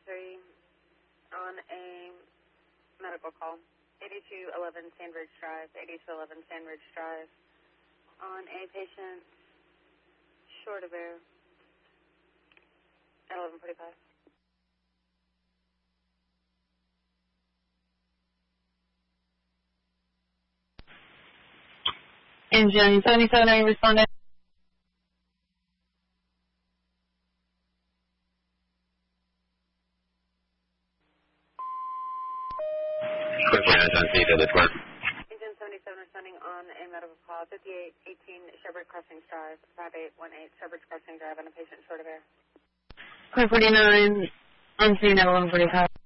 3 on a medical call. 8211 Sandridge Drive, 8211 Sandridge Drive, on a patient short of air at 11:45. Engine 77, are you responding? Engine 77 responding on a medical call. 5818 Shepherd Crossings Drive, 5818 Shepherd Crossings Drive, on a patient short of air. Car 49, on scene at 11:45.